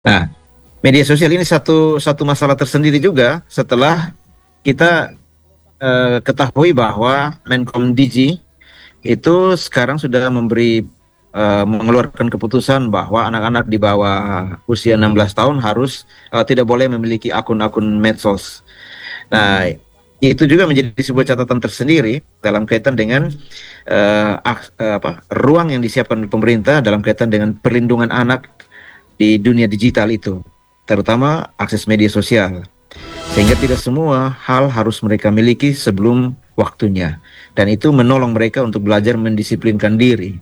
Nah, media sosial ini satu satu masalah tersendiri juga setelah kita ketahui bahwa Menkom Digi itu sekarang sudah mengeluarkan keputusan bahwa anak-anak di bawah usia 16 tahun harus tidak boleh memiliki akun-akun medsos. Nah, itu juga menjadi sebuah catatan tersendiri dalam kaitan dengan ruang yang disiapkan pemerintah dalam kaitan dengan perlindungan anak di dunia digital itu, terutama akses media sosial. Sehingga tidak semua hal harus mereka miliki sebelum waktunya. Dan itu menolong mereka untuk belajar mendisiplinkan diri.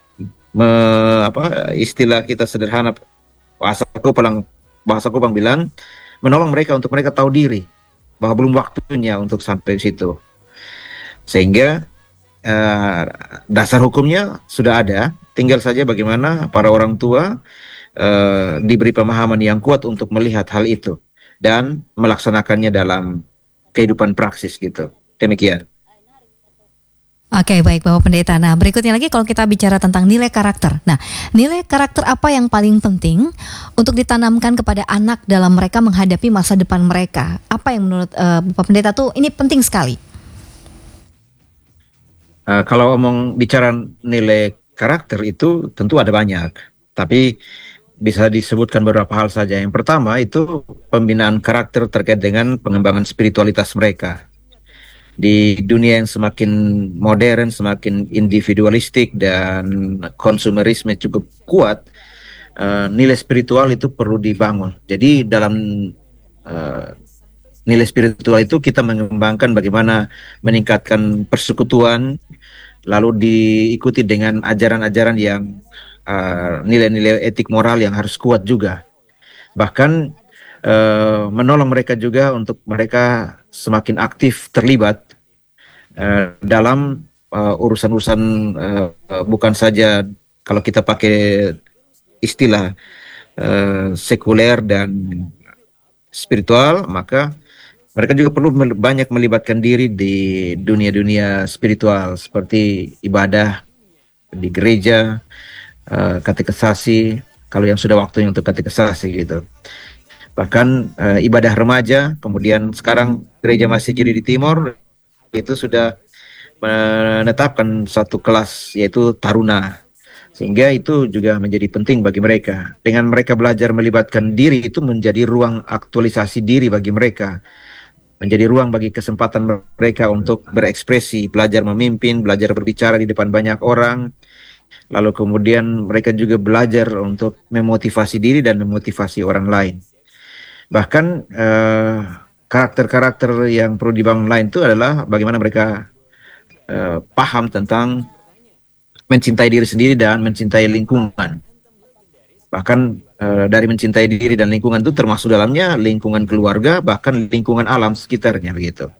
Istilah kita sederhana, bahasa Kupang bilang, menolong mereka untuk mereka tahu diri bahwa belum waktunya untuk sampai situ. Sehingga eh, dasar hukumnya sudah ada, tinggal saja bagaimana para orang tua diberi pemahaman yang kuat untuk melihat hal itu dan melaksanakannya dalam kehidupan praksis gitu. Demikian. Oke, baik Bapak Pendeta. Nah, berikutnya lagi kalau kita bicara tentang nilai karakter. Nah, nilai karakter apa yang paling penting untuk ditanamkan kepada anak dalam mereka menghadapi masa depan mereka? Apa yang menurut Bapak Pendeta tuh ini penting sekali? Kalau bicara nilai karakter itu tentu ada banyak, tapi bisa disebutkan beberapa hal saja. Yang pertama itu pembinaan karakter terkait dengan pengembangan spiritualitas mereka. Di dunia yang semakin modern, semakin individualistik dan konsumerisme cukup kuat, nilai spiritual itu perlu dibangun. Jadi dalam uh, nilai spiritual itu kita mengembangkan bagaimana meningkatkan persekutuan, lalu diikuti dengan ajaran-ajaran yang nilai-nilai etik moral yang harus kuat juga. Bahkan menolong mereka juga untuk mereka semakin aktif terlibat dalam urusan-urusan bukan saja kalau kita pakai istilah sekuler dan spiritual, maka mereka juga perlu banyak melibatkan diri di dunia-dunia spiritual seperti ibadah di gereja, katekesasi, kalau yang sudah waktunya untuk katekesasi gitu. Bahkan ibadah remaja, kemudian sekarang gereja Masih Kiri di Timur itu sudah menetapkan satu kelas yaitu taruna. Sehingga itu juga menjadi penting bagi mereka. Dengan mereka belajar melibatkan diri itu menjadi ruang aktualisasi diri bagi mereka. Menjadi ruang bagi kesempatan mereka untuk berekspresi, belajar memimpin, belajar berbicara di depan banyak orang. Lalu kemudian mereka juga belajar untuk memotivasi diri dan memotivasi orang lain. Bahkan karakter-karakter yang perlu dibangun lain itu adalah bagaimana mereka paham tentang mencintai diri sendiri dan mencintai lingkungan. Bahkan dari mencintai diri dan lingkungan itu termasuk dalamnya lingkungan keluarga, bahkan lingkungan alam sekitarnya begitu.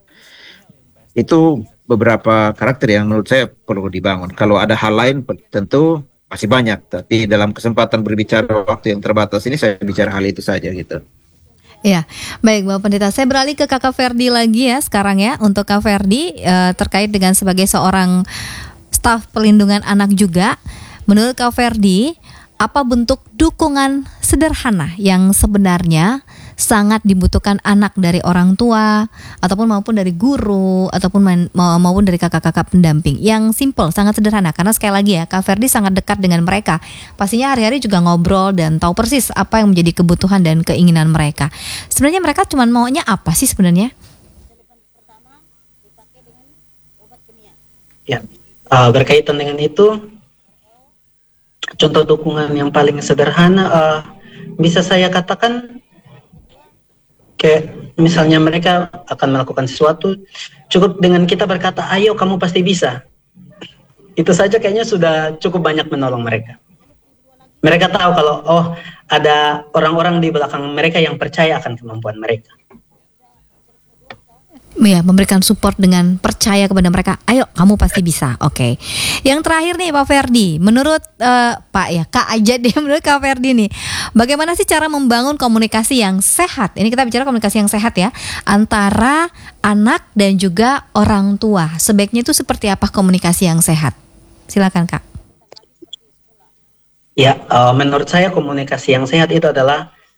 Itu beberapa karakter yang menurut saya perlu dibangun. Kalau ada hal lain tentu masih banyak, tapi dalam kesempatan berbicara waktu yang terbatas ini saya bicara hal itu saja gitu. Ya, baik Bapak Pendeta. Saya beralih ke Kakak Ferdi lagi ya sekarang ya. Untuk Kak Ferdi terkait dengan sebagai seorang staf pelindungan anak juga. Menurut Kak Ferdi, apa bentuk dukungan sederhana yang sebenarnya sangat dibutuhkan anak dari orang tua ataupun maupun dari guru ataupun maupun dari kakak-kakak pendamping yang simple, sangat sederhana karena sekali lagi ya Kak Ferdi sangat dekat dengan mereka, pastinya hari-hari juga ngobrol dan tahu persis apa yang menjadi kebutuhan dan keinginan mereka. Sebenarnya mereka cuma maunya apa sih sebenarnya? Ya, berkaitan dengan itu, contoh dukungan yang paling sederhana bisa saya katakan kayak misalnya mereka akan melakukan sesuatu, cukup dengan kita berkata, ayo kamu pasti bisa. Itu saja kayaknya sudah cukup banyak menolong mereka. Mereka tahu kalau ada orang-orang di belakang mereka yang percaya akan kemampuan mereka. Ya, memberikan support dengan percaya kepada mereka. Ayo, kamu pasti bisa. Oke. Yang terakhir nih Pak Ferdi, menurut Kak aja deh, menurut Kak Ferdi nih, bagaimana sih cara membangun komunikasi yang sehat? Ini kita bicara komunikasi yang sehat ya, antara anak dan juga orang tua. Sebaiknya itu seperti apa komunikasi yang sehat? Silakan Kak. Ya, menurut saya komunikasi yang sehat itu adalah